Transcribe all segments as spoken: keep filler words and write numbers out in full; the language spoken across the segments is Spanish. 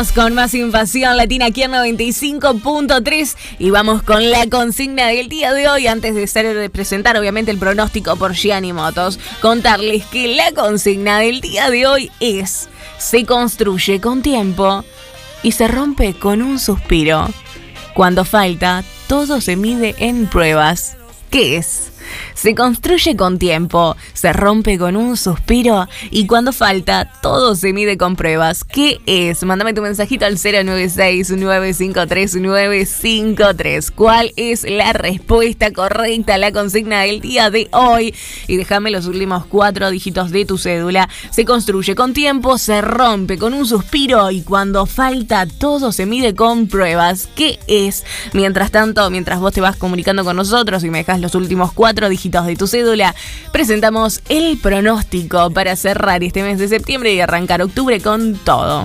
Con más invasión latina aquí en noventa y cinco punto tres y vamos con la consigna del día de hoy. Antes de, ser, de presentar obviamente el pronóstico por Gianni Motos, contarles que la consigna del día de hoy es: se construye con tiempo y se rompe con un suspiro. Cuando falta, todo se mide en pruebas. ¿Qué es? Se construye con tiempo, se rompe con un suspiro y cuando falta, todo se mide con pruebas. ¿Qué es? Mándame tu mensajito al cero nueve seis, nueve cinco tres, nueve cinco tres. ¿Cuál es la respuesta correcta a la consigna del día de hoy? Y déjame los últimos cuatro dígitos de tu cédula. Se construye con tiempo, se rompe con un suspiro y cuando falta, todo se mide con pruebas. ¿Qué es? Mientras tanto, mientras vos te vas comunicando con nosotros y me dejas los últimos cuatro dígitos de tu cédula, presentamos el pronóstico para cerrar este mes de septiembre y arrancar octubre con todo.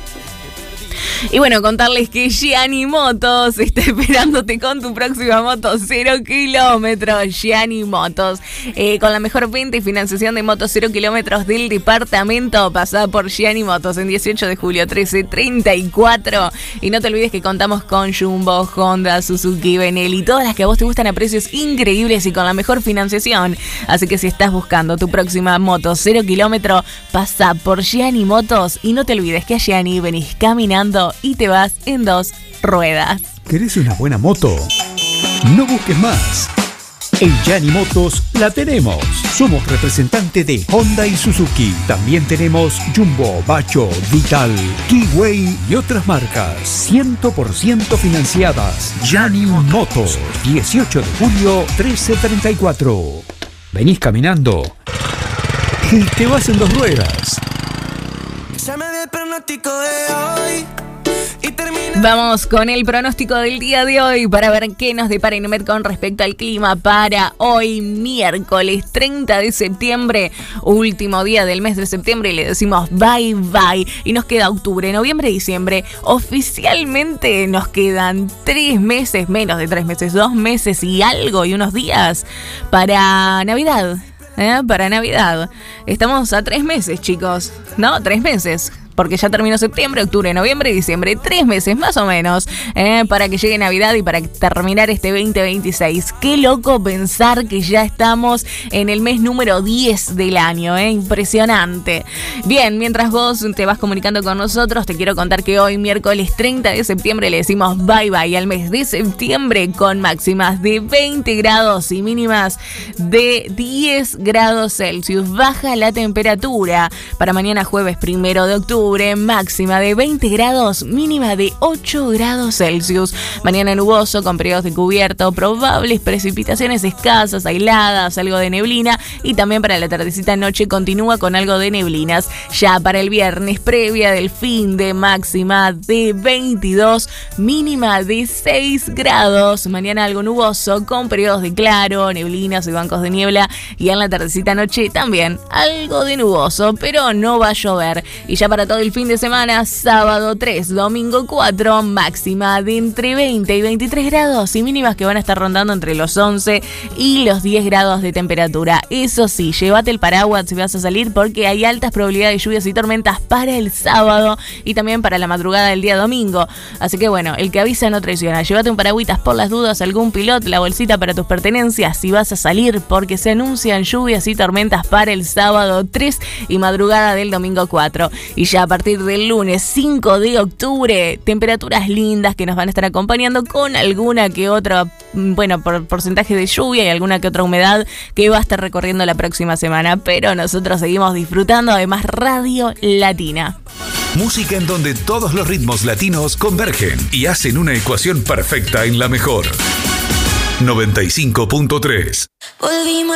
Y bueno, contarles que Gianni Motos está esperándote con tu próxima moto cero kilómetros. Gianni Motos, eh, con la mejor venta y financiación de motos cero kilómetros del departamento. Pasá por Gianni Motos en dieciocho de julio, trece treinta y cuatro. Y no te olvides que contamos con Jumbo, Honda, Suzuki, Benelli, todas las que a vos te gustan a precios increíbles y con la mejor financiación. Así que si estás buscando tu próxima moto cero kilómetro, pasá por Gianni Motos y no te olvides que a Gianni venís caminando y te vas en dos ruedas. ¿Querés una buena moto? No busques más. En Gianni Motos la tenemos. Somos representante de Honda y Suzuki. También tenemos Jumbo, Bacho, Vital, Keyway y otras marcas. cien por ciento financiadas. Gianni Motos. dieciocho de julio, trece treinta y cuatro. Venís caminando y te vas en dos ruedas. Se me dio el pronóstico de hoy. Vamos con el pronóstico del día de hoy para ver qué nos depara Inumet con respecto al clima para hoy, miércoles treinta de septiembre, último día del mes de septiembre, y le decimos bye bye. Y nos queda octubre, noviembre, diciembre. Oficialmente nos quedan tres meses, menos de tres meses, dos meses y algo y unos días para Navidad. ¿Eh? Para Navidad. Estamos a tres meses, chicos. ¿No? Tres meses. Porque ya terminó septiembre, octubre, noviembre y diciembre. Tres meses más o menos eh, para que llegue Navidad y para terminar este veinte veintiséis. Qué loco pensar que ya estamos en el mes número diez del año. Eh, impresionante. Bien, mientras vos te vas comunicando con nosotros, te quiero contar que hoy, miércoles treinta de septiembre, le decimos bye bye al mes de septiembre con máximas de veinte grados y mínimas de diez grados Celsius. Baja la temperatura para mañana jueves primero de octubre. Máxima de veinte grados, mínima de ocho grados Celsius. Mañana nuboso con periodos de cubierto, probables precipitaciones escasas, aisladas, algo de neblina y también para la tardecita noche continúa con algo de neblinas. Ya para el viernes, previa del fin de máxima de veintidós, mínima de seis grados. Mañana algo nuboso con periodos de claro, neblinas y bancos de niebla y en la tardecita noche también algo de nuboso, pero no va a llover. Y ya para todo el fin de semana, sábado tres, domingo cuatro, máxima de entre veinte y veintitrés grados y mínimas que van a estar rondando entre los once y los diez grados de temperatura. Eso sí, llévate el paraguas si vas a salir porque hay altas probabilidades de lluvias y tormentas para el sábado y también para la madrugada del día domingo. Así que bueno, el que avisa no traiciona. Llévate un paraguitas por las dudas, algún pilot, la bolsita para tus pertenencias si vas a salir porque se anuncian lluvias y tormentas para el sábado tres y madrugada del domingo cuatro. Y ya a partir del lunes cinco de octubre, temperaturas lindas que nos van a estar acompañando con alguna que otra, bueno, por porcentaje de lluvia y alguna que otra humedad que va a estar recorriendo la próxima semana. Pero nosotros seguimos disfrutando, además, Radio Latina. Música en donde todos los ritmos latinos convergen y hacen una ecuación perfecta en la mejor. noventa y cinco punto tres. Volvimos